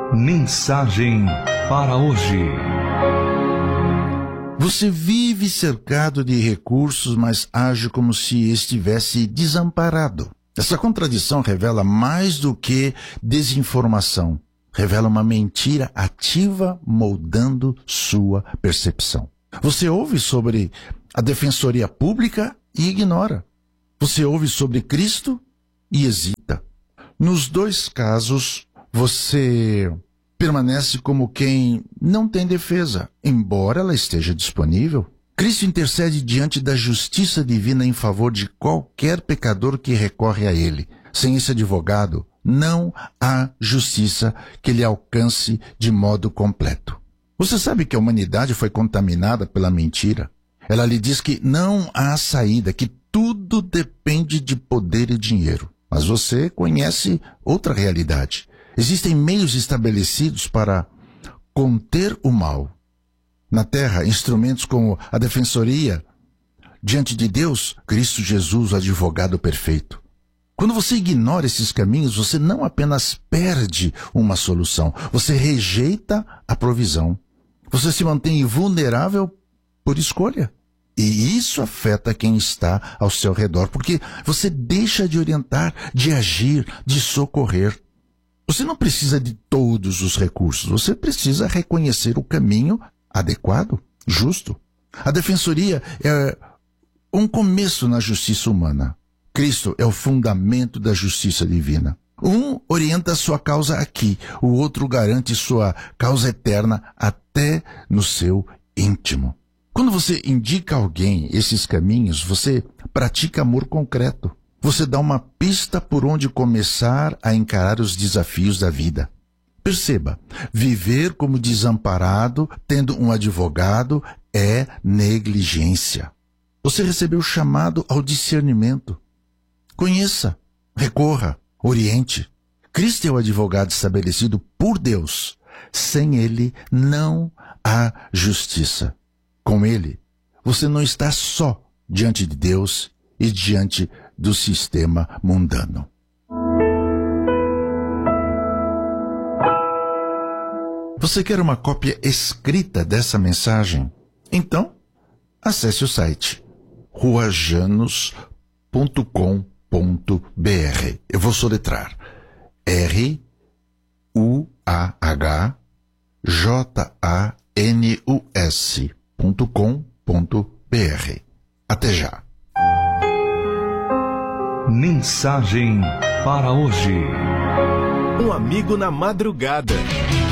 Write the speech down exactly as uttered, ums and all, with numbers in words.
Mensagem para hoje. Você vive cercado de recursos, mas age como se estivesse desamparado. Essa contradição revela mais do que desinformação. Revela uma mentira ativa moldando sua percepção. Você ouve sobre a defensoria pública e ignora. Você ouve sobre Cristo e hesita. Nos dois casos, você permanece como quem não tem defesa, embora ela esteja disponível. Cristo intercede diante da justiça divina em favor de qualquer pecador que recorre a ele. Sem esse advogado, não há justiça que lhe alcance de modo completo. Você sabe que a humanidade foi contaminada pela mentira? Ela lhe diz que não há saída, que tudo depende de poder e dinheiro. Mas você conhece outra realidade. Existem meios estabelecidos para conter o mal. Na terra, instrumentos como a defensoria. Diante de Deus, Cristo Jesus, o advogado perfeito. Quando você ignora esses caminhos, você não apenas perde uma solução, você rejeita a provisão. Você se mantém vulnerável por escolha. E isso afeta quem está ao seu redor, porque você deixa de orientar, de agir, de socorrer. Você não precisa de todos os recursos, você precisa reconhecer o caminho adequado, justo. A defensoria é um começo na justiça humana. Cristo é o fundamento da justiça divina. Um orienta a sua causa aqui, o outro garante sua causa eterna até no seu íntimo. Quando você indica a alguém esses caminhos, você pratica amor concreto. Você dá uma pista por onde começar a encarar os desafios da vida. Perceba, viver como desamparado, tendo um advogado, é negligência. Você recebeu chamado ao discernimento. Conheça, recorra, oriente. Cristo é o advogado estabelecido por Deus. Sem ele, não há justiça. Com ele, você não está só diante de Deus e diante do sistema mundano. Você quer uma cópia escrita dessa mensagem? Então, acesse o site rua janos ponto com ponto b r. Eu vou soletrar R U A H J A N U S ponto com ponto b r. Até já. Mensagem para hoje. Um amigo na madrugada.